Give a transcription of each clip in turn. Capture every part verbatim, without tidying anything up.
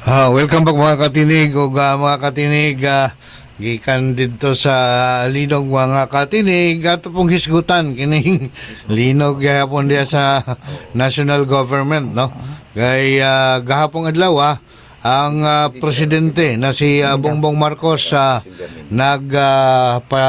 Ah, welcome back mga katinig o uh, mga katinig uh, gikan dito sa linog mga katinig at pong hisgutan kining linog gahapon diya sa national government, no? Kay uh, gahapong adlaw ah, ang uh, presidente na si uh, Bongbong Marcos uh, nag uh, pa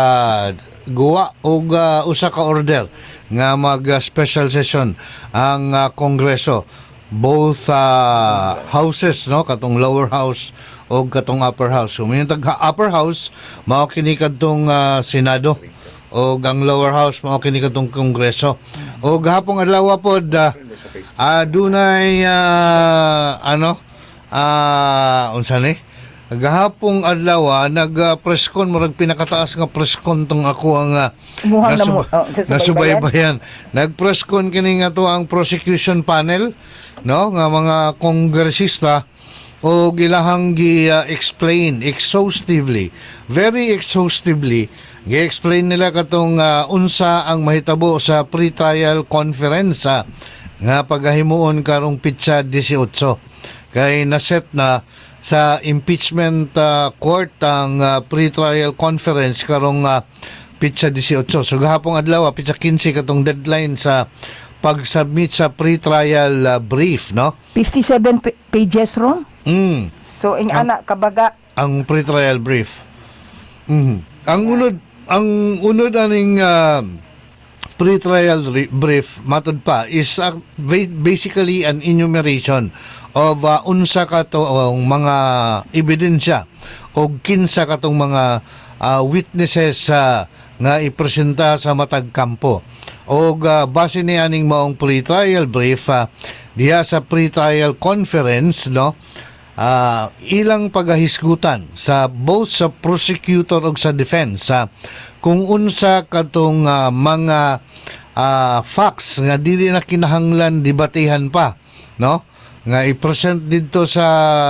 guwa og uh, usa ka order nga mag uh, special session ang uh, Kongreso, both uh, houses, no, katong lower house o katong upper house. So may tag upper house mao kini kadtong uh, Senado o ang lower house mao kini kadtong Kongreso. O gahapong adlaw pod uh, uh, dunay uh, ano ah uh, unsa ni gahapong adlaw nag uh, press con murag pinakataas nga press con tong ako ang uh, nasub- oh, nasubaybayan. Nag press con kini nga to ang prosecution panel, no, nga mga kongresista o gilahang gi-explain uh, exhaustively, very exhaustively gi-explain nila katong uh, unsa ang mahitabo sa pre-trial conference uh, nga pagahimuon karong pitsa eighteen kay naset na sa impeachment uh, court ang uh, pre-trial conference karong uh, pitsa eighteen. So gahapong adlaw pitsa fifteen katong deadline sa pag-submit sa pre-trial uh, brief, no? fifty-seven p- pages ron? Mm. So, ing anak, kabaga? Ang pre-trial brief. Mm. Ang unod, ang unod aning uh, pre-trial re- brief, matod pa, is uh, basically an enumeration of uh, unsa katong mga ebidensya o kinsa katong mga uh, witnesses uh, nga ipresenta sa matag kampo. O uh, base ni aning maong pre-trial brief uh, diha sa pre-trial conference, no, uh, ilang pagahisgutan sa both sa prosecutor ug sa defense uh, kung unsa katong uh, mga uh, facts nga dili na kinahanglan debatehan pa, no, nga i-present dito sa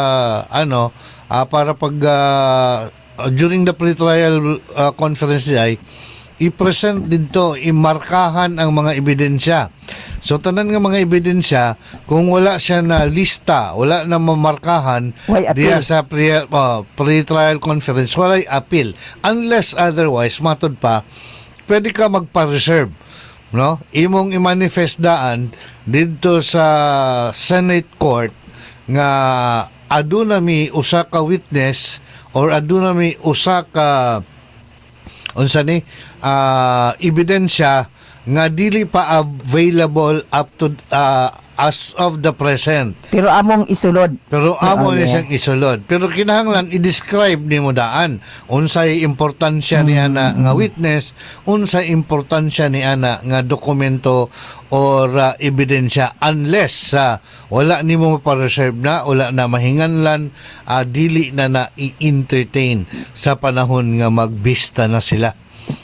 ano uh, para pag uh, during the pre-trial uh, conference ay i-present dito, imarkahan ang mga ebidensya. So tanan nga mga ebidensya, kung wala siya na lista, wala na mamarkahan diya sa pre, uh, pre-trial conference, walay appeal. Unless otherwise, matod pa, pwede ka magpa-reserve, no? Imong i-manifest daan dito sa Senate Court nga aduna mi usa ka witness or aduna mi usa ka unsa ni uh, ebidensya nga dili pa available up to uh, as of the present. Pero among isulod. Pero amo oh, ni yeah. siyang isulod. Pero kinahanglan i-describe nimo daan unsay importansya mm. ni ana nga witness, unsay importansya ni ana nga dokumento or uh, ebidensya, unless uh, wala nimo pa-reserve na, wala na mahinganlan, uh, dili na na i-entertain sa panahon nga magbista na sila.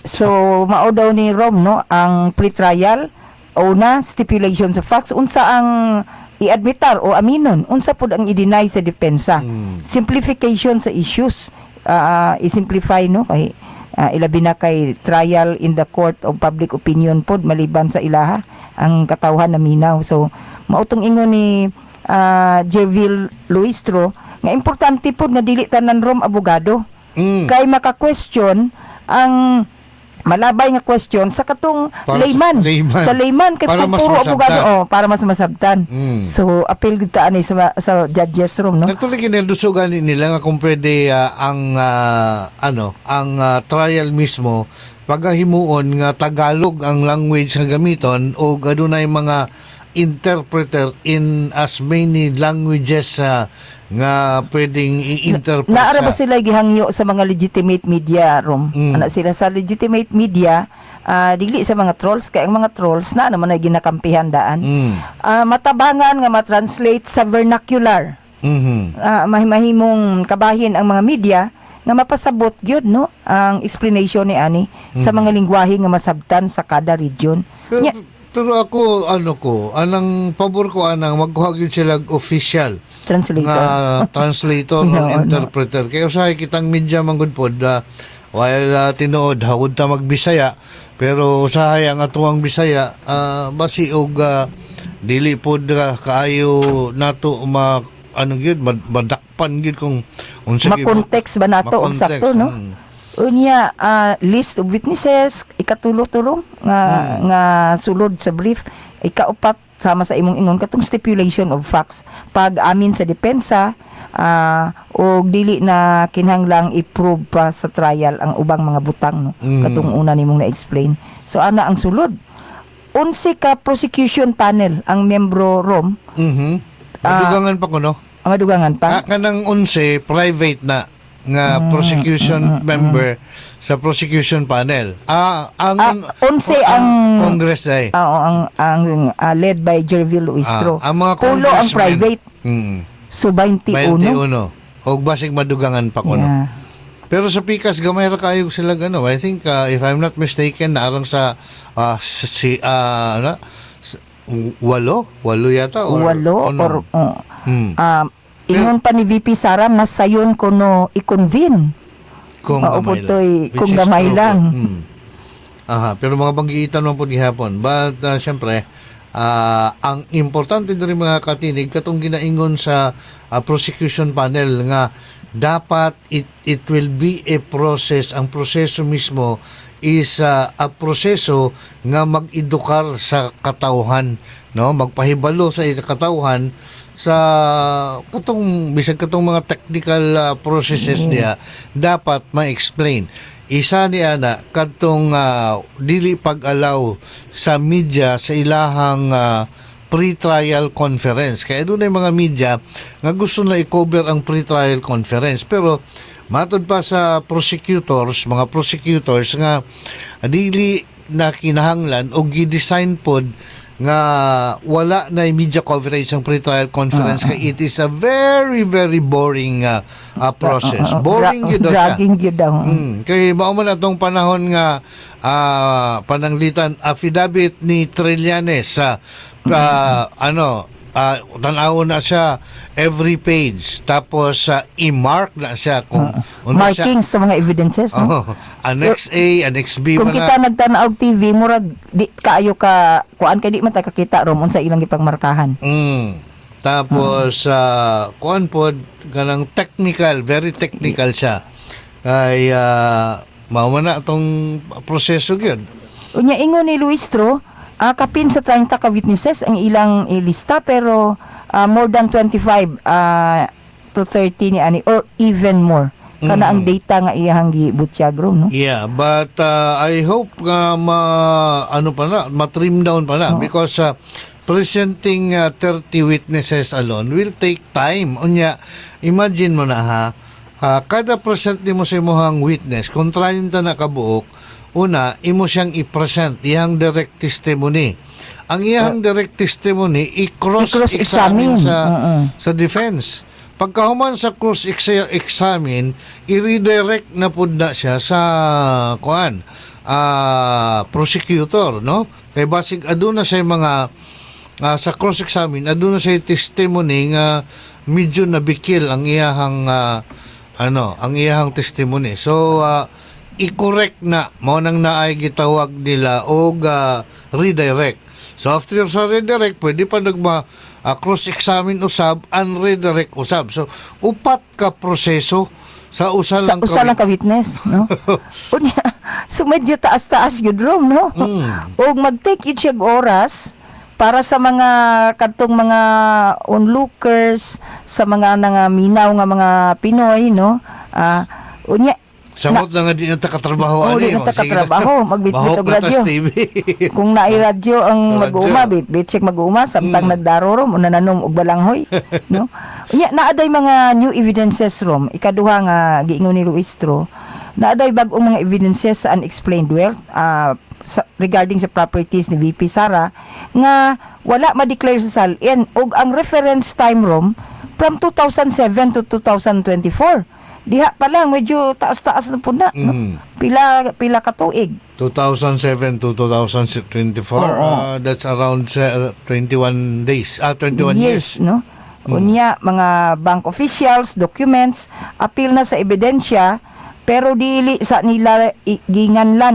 So mao daw ni Rom, no, ang pre-trial una stipulation sa facts, unsa ang i-admitar o aminon, unsa pud ang i-deny sa depensa. Hmm. Simplification sa issues, uh, i-simplify, no, kay uh, ilabi na kay trial in the court of public opinion pod maliban sa ilaha ang katawhan na minaw. So mautong ingon ni uh, Jervil Luistro nga importante pod nga dili tanan Rom abogado. Hmm. Kay maka-question ang malabay nga question sa katong para layman. layman sa layman kay para mas puro abogado, oh, para mas masabtan. Mm. So appeal gid ta ani sa sa judges room, no. Actually kineldusugan nila nga kung pwede uh, ang uh, ano ang uh, trial mismo pagahimuon nga Tagalog ang language nga gamiton o adunay mga interpreter in as many languages uh, nga pwedeng i-interpret. Na, naara ba sila gihangyo sa mga legitimate media, Rom? Mm. Ana sila sa legitimate media, uh, dili sa mga trolls, kaya ang mga trolls na naman ay ginakampihan daan. Mm. Uh, matabangan nga matranslate sa vernacular. Mm-hmm. Uh, mahimahimong kabahin ang mga media nga mapasabot gyud, no, ang explanation ni ani mm. sa mga lingwahe nga masabtan sa kada region. Pero, Nya, pero ako ano ko, anang pabor ko anang magkuha gyud sila official translator nga translator no, or interpreter. No. Kaya usahay kitang media manggod pod uh, while uh, tinuod hawod ta magbisaya pero usahay ang atuang Bisaya uh, basi og uh, dili pod uh, kaayo nato ma ano gyud mad, madakpan gyud kung unsa gyud- makontext ba nato og makontext, sakto, no? mm. Unya, ah, list of witnesses, ikatulo-tulong nga Hmm. nga sulod sa brief, ikaupat sama sa imong ingon katong stipulation of facts. Pag amin sa depensa, ah og dili na kinahanglang i-prove pa sa trial ang ubang mga butang, no? Mm. Katong una nimong na-explain. So ana ang sulod. Unsi ka prosecution panel ang membro rom, Mhm. Ah, Madugangan pa ko no. ang madugangan pa. Ah, kanang unse private na nga prosecution member sa prosecution panel. Ah, ang Ah, unse ang- Congress ay. Ah, oo, ang ang ah, led by Jervil Luistro. Ah, ang mga Tulo ang congressmen. private. Mm. So twenty-one. twenty-one. Og basig madugangan pa ko no. Yeah. Pero sa Pikas gamay ra kayo sila ano. I think uh, if I'm not mistaken naarang sa ah, si ah, ano, sa- walo, walo yata or Walo ano? or oh. Hmm. Um, ingon pa ni V P Sara mas sayon ko no i-convene. Kung Maupo gamay lang. to'y Which kung is gamay true po. lang. Mm. Aha, pero mga banggitan naman po gihapon. But uh, syempre, ah, ang importante din rin mga katinig katong ginaingon sa ah, prosecution panel nga dapat it it will be a process. Ang proseso mismo is ah, a proseso nga mag-edukar sa katawhan, no? Magpahibalo sa katawhan sa katong bisag katong mga technical ah, processes niya dapat ma-explain. Isa niya na katong ah, dili pag-allow sa media sa ilahang ah, pre-trial conference. Kaya doon ay mga media nga gusto na i-cover ang pre-trial conference. Pero matod pa sa prosecutors, mga prosecutors nga ah, dili na kinahanglan o gi-design pod nga wala na media coverage ang pre-trial conference kay it is a very very boring uh, uh, process. Oo, oo, Boring dra- gyud daw siya. Dragging gyud daw. Mm, kay mao man atong panahon nga ah, pananglitan affidavit ni Trillanes sa ah, ano ah, tan-awon na siya every page tapos sa i-mark na siya kung ano siya. Marking sa mga evidences, no? Oh, Annex A, Annex B Kung man kita na. nagtanaw og T V murag di kaayo ka kuan kay di man ta kakita rom unsa ilang gipangmarkahan. Mm. Tapos sa kuan pod kanang technical, very technical siya. Ay uh, mao man na atong proseso gyud. Unya ingon ni Luistro, ah, kapin sa thirty ka witnesses ang ilang ilista pero ah, more than twenty-five ah, to thirty ni ani or even more. Kana ang data nga iyang gibutyag rom, no? Yeah, but uh, I hope nga ma ano pa na, ma-trim down pa na because uh, presenting uh, thirty witnesses alone will take time. Unya, imagine mo na ha, ah, kada present nimo sa imong witness, kung thirty na kabuok, una, imo siyang i-present iyang direct testimony. Ang iyang direct testimony i-cross-examine I-cross-examine. sa Mm-mm. sa defense. Pagkahuman sa cross-examine, i-redirect na pud na siya sa kuan, ah, prosecutor, no? Kay basig aduna sa mga ah, sa cross-examine, aduna sa testimony nga medyo nabikil ang iyahang ah, ano, ang iyahang testimony. So ah, i-correct na mao nang naay gitawag nila og ah, redirect. So after sa redirect, pwede pa nagma ah, cross-examine usab and redirect usab. So upat ka proseso sa usa Sa lang usa lang ka witness, no? Unya, so medyo taas-taas yun rom, no? Mm. O mag-take it siyag oras para sa mga kadtong mga onlookers, sa mga nangaminaw nga mga Pinoy, no? Ah, unya, Samot na nga di na takatrabaho Oo, di ani. na takatrabaho. Magbitbit og radyo. T V. kung naay radyo ang Radyo. mag-uuma, bit bit check mag-uuma samtang Mm. nagdaro rom unananom og balanghoy, no? Unya naaday mga new evidences rom. Ikaduha nga giingon ni Luistro, naaday bag-ong mga evidences sa unexplained wealth ah, sa, regarding sa properties ni V P Sara nga wala ma-declare sa salin og ang reference time rom from two thousand seven to two thousand twenty-four. Diha pa lang medyo taas-taas na po na, no? Mm. Pila pila ka tuig. two thousand seven to two thousand twenty-four, Oo. uh, that's around uh, twenty-one days, ah twenty-one years. no? Unya, mga bank officials, documents, appeal na sa ebidensya, pero dili sa nila i- ginganlan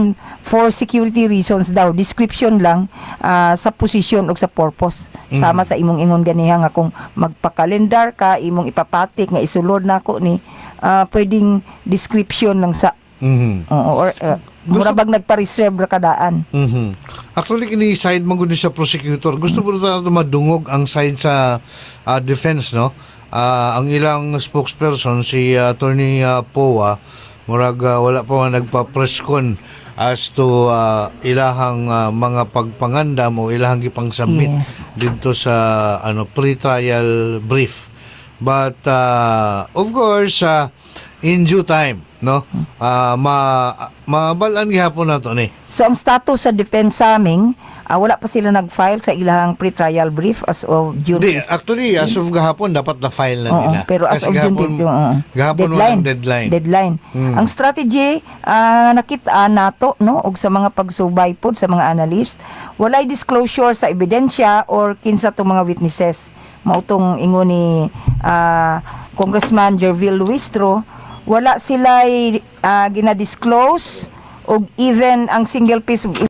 for security reasons daw. Description lang ah, sa position o sa purpose. Sama sa imong ingon ganiha nga kung magpa-calendar ka, imong ipapatik nga isulod nako ni ah, pwedeng description lang sa Mhm. oo, or uh, mura bag nagpa-reserve ra kadaan. Mhm. Actually kini side man gud ni sa prosecutor. Gusto po na madungog ang side sa ah, defense, no? Ah, ang ilang spokesperson si ah, Attorney ah, Poa murag ah, wala pa man nagpa-press con as to ah, ilahang ah, mga pagpangandam o ilahang gipang-submit Yes. dito sa ano pre-trial brief. But ah, of course ah, in due time, no? Ah, ma mabalan gihapon nato ni. So ang status sa depensa aming ah, wala pa sila nag-file sa ilahang pre-trial brief as of June Hindi, fifth. actually, as of gahapon, dapat na-file na Oo, nila. pero as Kasi of June gahapon, fifth, oo. gahapon walang deadline. Deadline. Mm. Ang strategy ah, nakita nato no og sa mga pagsubay pod sa mga analyst, walay disclosure sa ebidensya or kinsa tong mga witnesses. Mautong ingon ni ah, Congressman Jervil Luistro, wala sila uh, gina-disclose og even ang single piece of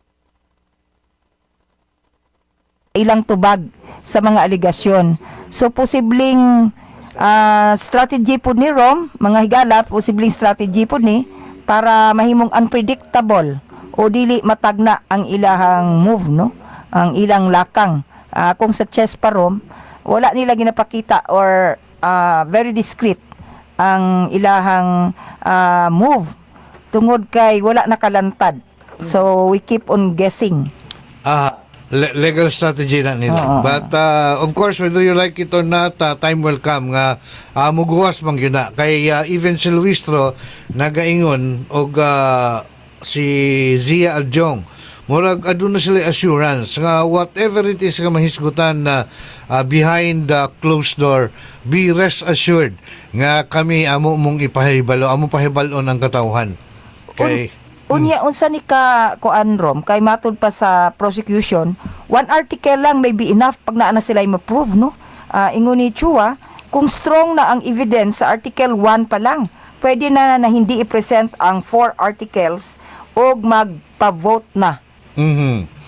ilang tubag sa mga aligasyon. So posibleng ah, strategy po ni Rom, mga higala, posibleng strategy po ni para mahimong unpredictable o dili matagna ang ilahang move, no? Ang ilang lakang. Ah, kung sa chess pa Rom, wala nila ginapakita or ah, very discreet ang ilahang ah, move tungod kay wala nakalantad. So we keep on guessing. Ah, le- legal strategy na nila. Oo. But uh, of course, whether you like it or not, uh, time will come nga uh, muguwas man yun na. Kay uh, even si Luistro nagaingon og uh, si Zia Aljong murag aduna sila assurance nga whatever it is nga mahisgutan na uh, behind the closed door, be rest assured nga kami amo mong ipahibalo, amo pahibalon ang katawhan. Okay. Unya unsa ni ka kuan Rom kay matud pa sa prosecution, one article lang may be enough pag naa na sila ma-prove, no? Ah, ingon ni Chua, kung strong na ang evidence sa article one pa lang, pwede na na hindi i-present ang four articles og magpa-vote na. Mhm.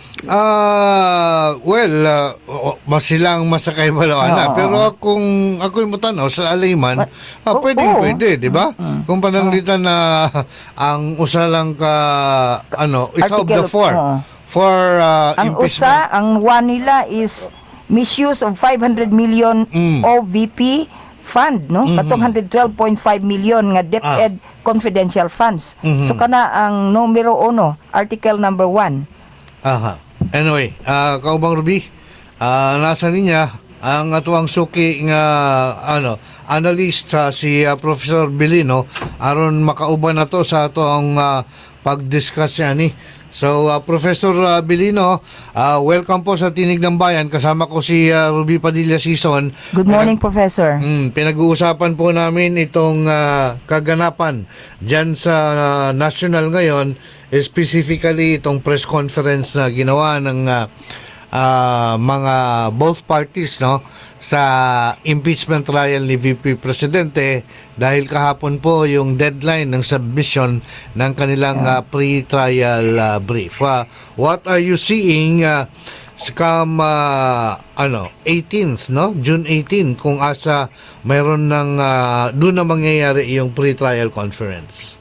Ah, well, uh, o- masilang masakay balawan na. Oo. Pero kung ako'y mutanaw sa alayman, ah, oo, pwedeng oo. pwede, di ba? Kung pananglitan na ang usa lang ka, ano, isa of the Article, four. oo. For uh, Ang impeachment. usa, ang one nila is misuse of five hundred million Mm. O V P fund, no? Mhm. Katong one hundred twelve point five million nga DepEd confidential funds. Mhm. So kana ang numero uno, article number one. Aha. Anyway, ah, kaubang Ruby, ah, nasa niya ang atuang suki nga ano, analyst sa si ah, Professor Bilino aron makauban na to sa ato ang ah, pag-discuss yani. So ah, Professor ah, Bilino, ah, welcome po sa Tinig ng Bayan. Kasama ko si ah, Ruby Padilla Sison. Good morning, Professor. Mm, pinag-uusapan po namin itong ah, kaganapan dyan sa ah, national ngayon, specifically itong press conference na ginawa ng ah, ah, mga both parties, no, sa impeachment trial ni V P Presidente dahil kahapon po yung deadline ng submission ng kanilang ah, pre-trial ah, brief. Ah, what are you seeing ah, come ah, ano eighteenth, no, June eighteenth, kung asa mayroon ng ah, doon na mangyayari yung pre-trial conference?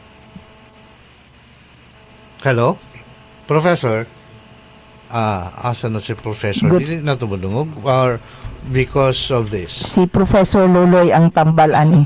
Hello? Professor? Ah, asa na si Professor? Good. Dili na ito madungog? Or because of this? Si Professor Loloy ang tambal ani.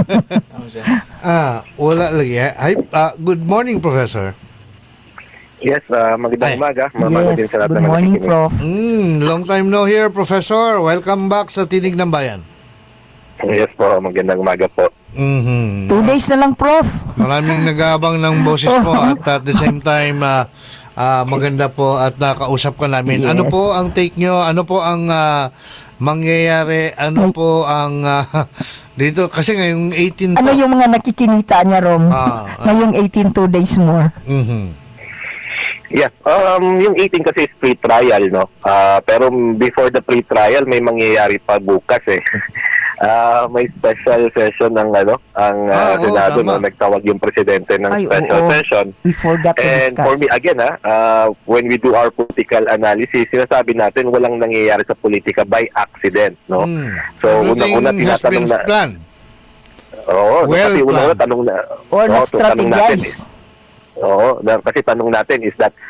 Ah, wala lagi. eh. Hi, ah, good morning, Professor. Yes, uh, magandang Ay. umaga. Mamaga din Yes, sa lahat good ng morning, nakikinig. Prof. Mm, long time no here, Professor. Welcome back sa Tinig ng Bayan. Yes po, magandang umaga po. Mhm. Two days na lang, Prof. Maraming nag-aabang ng boses mo at at the same time ah, ah, maganda po at nakausap ka namin. Yes. Ano po ang take nyo? Ano po ang ah, mangyayari? Ano po ang ah, dito? Kasi ngayong eighteen Ano po. yung mga nakikinita niya, Rom? Ah, ah. Ngayong eighteen, two days more. Mhm. Yes, um, yung eighteen kasi is pre-trial, no? Ah, pero before the pre-trial, may mangyayari pa bukas eh. ah, may special session ng ano, ang Ah, ah, oo, Senado, tama. no, nagtawag yung presidente ng Ay, special oo. session. We forgot to And discuss. for me, again, ah, uh, when we do our political analysis, sinasabi natin walang nangyayari sa politika by accident, no? Hmm. So, Everything una-una has tinatanong been na... planned. Oo, no, Well kasi una-una planned. tanong na... Or oo, so, tanong natin na-strategize. is- Oo, na, kasi tanong natin is that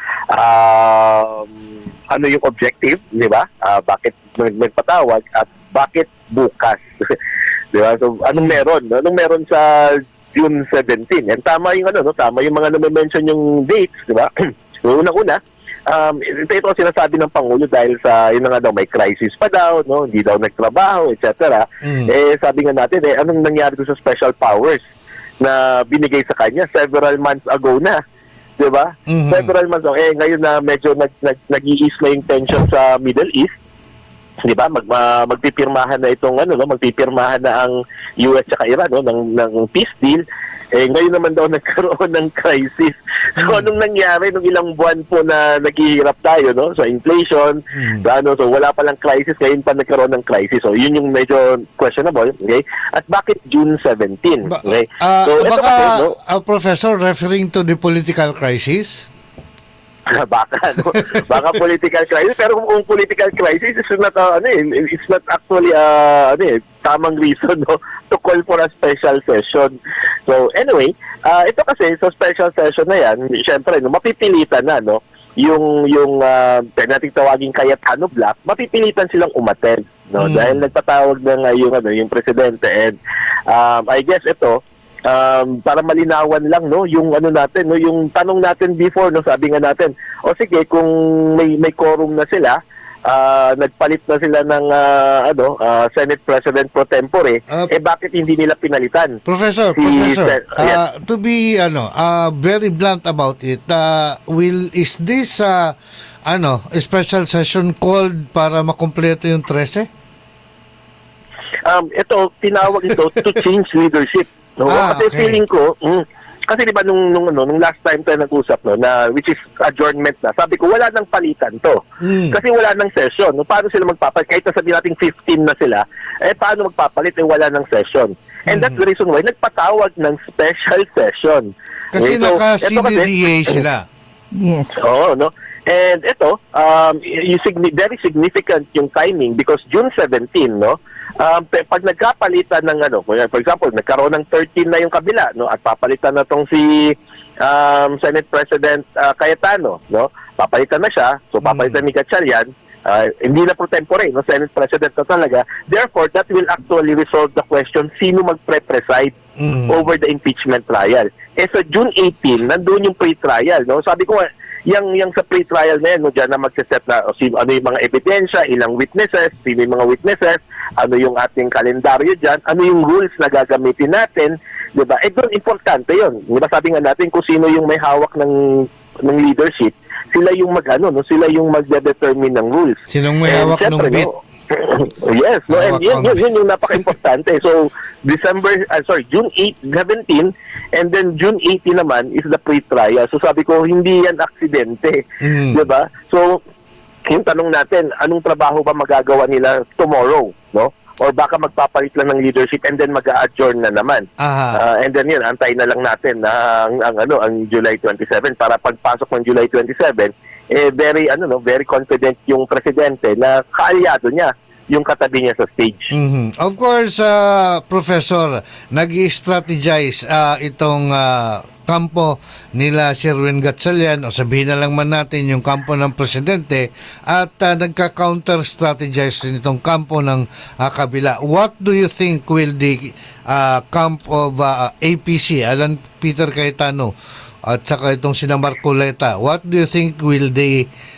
um, ano yung objective, di ba? Ah, bakit nag- nagpatawag at bakit bukas? Di ba? So, anong meron? no? Anong meron sa June seventeenth? And tama yung ano, no? Tama yung mga na-mention yung dates, di ba? So, unang-una, um, ito, ito ang sinasabi ng Pangulo dahil sa, yun na nga daw, may crisis pa daw, no? Hindi daw nagtrabaho, et cetera. Mm. Eh, sabi nga natin, eh, anong nangyari doon sa special powers na binigay sa kanya several months ago na? Di ba? Mhm. Several months ago. Eh, ngayon na medyo nag, nag, nag-i-ease na yung tension sa Middle East, di ba? Mag, ma- magpipirmahan na itong ano, no? Magpipirmahan na ang U S at Iran, no? ng, ng peace deal. Eh, ngayon naman daw nagkaroon ng crisis. So, anong nangyari nung ilang buwan po na naghihirap tayo, no? So, inflation, Mm. sa ano, so wala pa lang crisis, ngayon pa nagkaroon ng crisis. So, yun yung medyo questionable, okay? At bakit June seventeenth, Ba- okay? ah, So, ito baka, kasi, no? ah, Professor, referring to the political crisis? baka no? Baka political crisis, pero kung, kung political crisis is not uh, ano eh, it's not actually uh, ano eh, tamang reason, no, to call for a special session. So anyway, uh, ito kasi sa special session na yan, syempre no, mapipilitan na, no, yung yung uh, nating tawaging Cayetano Block, mapipilitan silang umattend, no, Mm. dahil nagpatawag na nga yung ano, yung presidente. And um, I guess ito um, para malinawan lang, no, yung ano natin, no, yung tanong natin before, no, sabi nga natin, o sige, kung may may quorum na sila, ah, nagpalit na sila ng ah, ano, ah, Senate President pro tempore, Ah, eh bakit hindi nila pinalitan? Professor, Si Professor, Sen- uh, yes. to be ano, uh, very blunt about it, uh, will is this uh, ano, a special session called para makumpleto yung thirteen? Um, ito, tinawag ito to change leadership. No? Ah, kasi okay. feeling ko, mm, kasi di ba nung, nung, ano, nung last time tayo nag-usap, no, na, which is adjournment na, sabi ko, wala nang palitan to. Mm. Kasi wala nang session. No? Paano sila magpapalit? Kahit na sabihin natin fifteen na sila, eh paano magpapalit? Eh wala nang session. And that's the reason why nagpatawag ng special session. Kasi Okay, so, naka-C ito D D A sila. Yes. Oo, no? And ito, um, y- y- signi- very significant yung timing because June seventeenth, no? Um, pe- pag nagkapalitan ng ano, for for example, nagkaroon ng thirteen na yung kabila, no? At papalitan na tong si um, Senate President uh, Cayetano, no? Papalitan na siya, so papalitan ni Gatchalian, uh, hindi na pro tempore, no? Senate President na talaga. Therefore, that will actually resolve the question, sino magpre-preside Mm. over the impeachment trial. Eh sa June eighteenth, nandun yung pre-trial, no? Sabi ko, yang yang sa pre-trial na yan, no, dyan na magsiset na o, si, ano yung mga ebidensya, ilang witnesses, sino yung mga witnesses, ano yung ating kalendaryo dyan, ano yung rules na gagamitin natin, di ba? Eh doon, importante yun. Di ba sabi nga natin kung sino yung may hawak ng ng leadership, sila yung mag, ano, no, sila yung mag-determine ng rules. Sinong may And hawak ng syempre, bit? no, yes, no, and Hawak yun, ang yun, bit. yun yung napaka-importante. So, December, uh, sorry, June eighth, seventeen, and then June eighteen naman is the pre-trial. So, sabi ko, hindi yan aksidente. Mm. Di ba? So, yung tanong natin, anong trabaho ba magagawa nila tomorrow, no? Or baka magpapalit lang ng leadership and then mag-a-adjourn na naman. Aha. Uh, and then yun, antay na lang natin na ang, ang ano ang July twenty-seven para pagpasok ng July twenty-seven, eh very ano no, very confident yung presidente na kaalyado niya yung katabi niya sa stage. Mhm. Of course, uh, Professor, nag-strategize uh, itong uh, kampo nila Sherwin Gatchalian o sabihin na lang man natin yung kampo ng presidente at uh, nagka-counter strategize rin itong kampo ng uh, kabila. What do you think will the uh, camp of uh, A P C, Alan Peter Cayetano at saka itong sina Marcoleta, what do you think will they